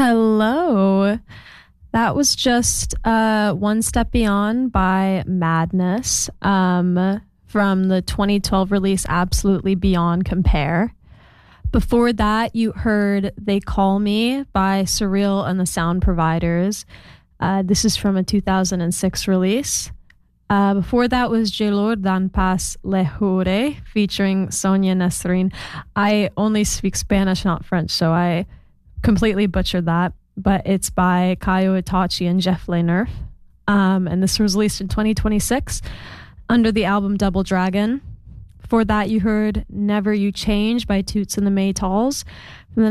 Hello. That was just One Step Beyond by Madness from the 2012 release Absolutely Beyond Compare. Before that, you heard They Call Me by Surreal and the Sound Providers. This is from a 2006 release. Before that was Gelor Dan Pas Lejure featuring Sonia Nesrin. I only speak Spanish, not French, so I completely butchered that. But it's by Kayo Itachi and Jeff Lenerf. And this was released in 2026 under the album Double Dragon. Before that, you heard Never You Change by Toots and the Maytals from the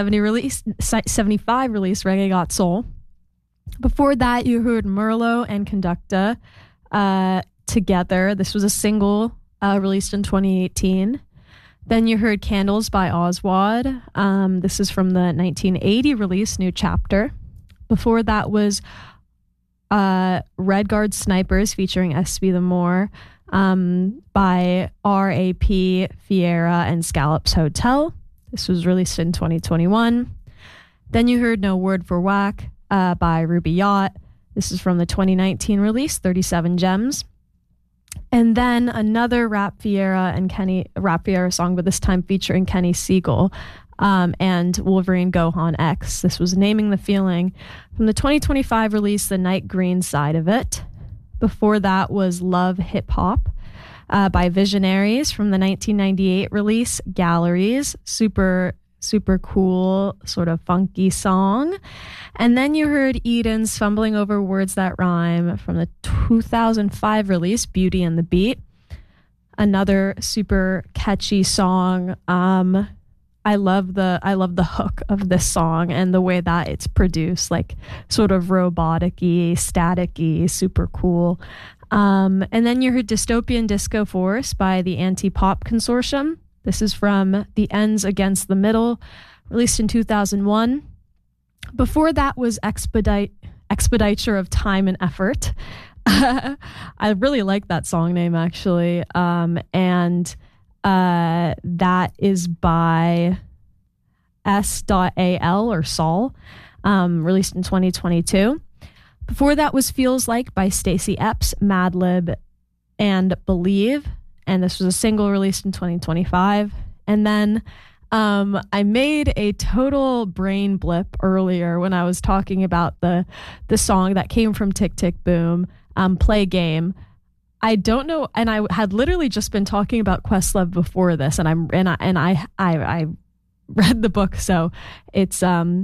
1975 release Reggae Got Soul. Before that, you heard Merlot and Conducta together. This was a single released in 2018. Then you heard Candles by Oswald. This is from the 1980 release New Chapter. Before that was Red Guard Snipers featuring SB the Moor by R.A.P. Fiera and Scallops Hotel. This was released in 2021. Then you heard No Word for Whack by Ruby Yacht. This is from the 2019 release 37 Gems. And then another Rap Fiera song, but this time featuring Kenny Siegel and Wolverine Gohan X. This was Naming the Feeling from the 2025 release The Night Green Side of It. Before that was Love Hip Hop by Visionaries from the 1998 release Galleries. Super cool, sort of funky song. And then you heard Eden's Fumbling Over Words That Rhyme from the 2005 release Beauty and the Beat. Another super catchy song. I love the hook of this song and the way that it's produced, like sort of robotic-y, static-y, super cool. And then you heard Dystopian Disco Force by the Anti-Pop Consortium. This is from The Ends Against the Middle, released in 2001. Before that was Expediture of Time and Effort. I really like that song name, actually. And that is by S.A.L. or Saul, released in 2022. Before that was Feels Like by Stacey Epps, Madlib, and Believe. And this was a single released in 2025. And then I made a total brain blip earlier when I was talking about the song that came from Tick Tick Boom, Play Game. I don't know, and I had literally just been talking about Questlove before this, and I read the book, so it's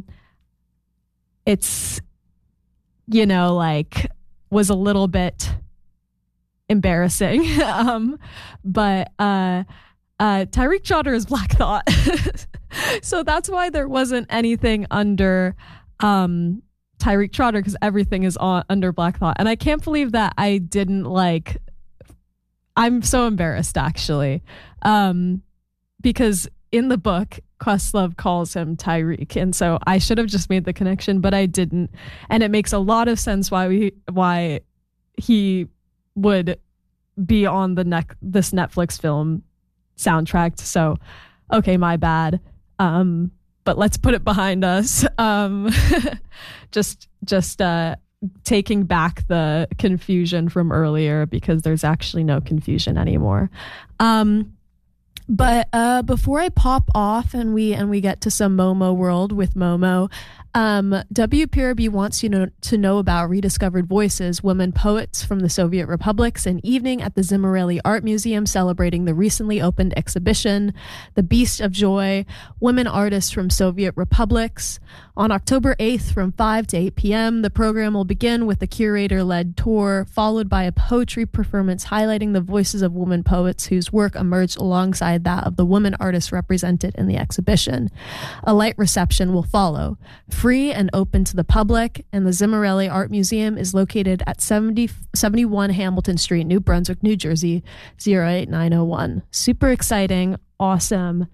like was a little bit embarrassing. But Tyreek Trotter is Black Thought. So that's why there wasn't anything under Tyreek Trotter, because everything is under Black Thought. And I can't believe that I didn't I'm so embarrassed, actually. Because in the book, Questlove calls him Tyreek, and so I should have just made the connection, but I didn't. And it makes a lot of sense why he would be on this Netflix film soundtrack. So, okay, my bad. But let's put it behind us. Just taking back the confusion from earlier, because there's actually no confusion anymore. But before I pop off and we get to some Momo World with Momo, WPRB wants you to know about Rediscovered Voices, women poets from the Soviet republics, an evening at the Zimmerelli Art Museum celebrating the recently opened exhibition, The Beast of Joy, Women Artists from Soviet Republics. On October 8th from 5 to 8 p.m., the program will begin with a curator-led tour, followed by a poetry performance highlighting the voices of women poets whose work emerged alongside that of the women artists represented in the exhibition. A light reception will follow. Free and open to the public, and the Zimmerelli Art Museum is located at 71 Hamilton Street, New Brunswick, New Jersey, 08901. Super exciting. Awesome.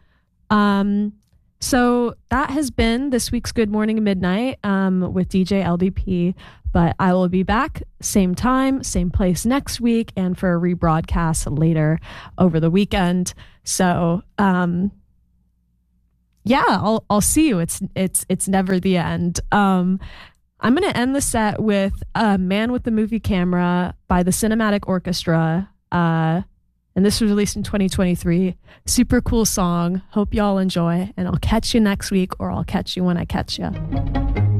So that has been this week's Good Morning Midnight with DJ LDP, but I will be back same time, same place next week, and for a rebroadcast later over the weekend. So yeah, I'll see you. It's never the end. I'm gonna end the set with Man with the Movie Camera by the Cinematic Orchestra. And this was released in 2023. Super cool song. Hope y'all enjoy, and I'll catch you next week, or I'll catch you when I catch you.